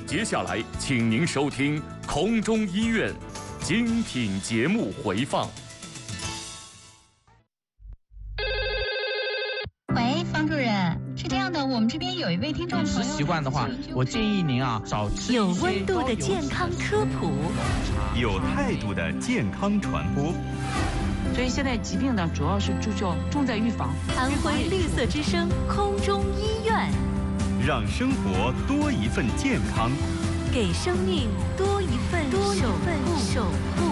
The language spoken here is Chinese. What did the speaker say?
接下来，请您收听空中医院精品节目回放。 喂，方主任，是这样的，我们这边有一位听众朋友， 饮食习惯的话，我建议您少吃有温度的健康科普， 有态度的健康传播。 所以现在疾病呢，主要是重在预防。 安徽绿色之声空中医院， 让生活多一份健康， 给生命多一份守护。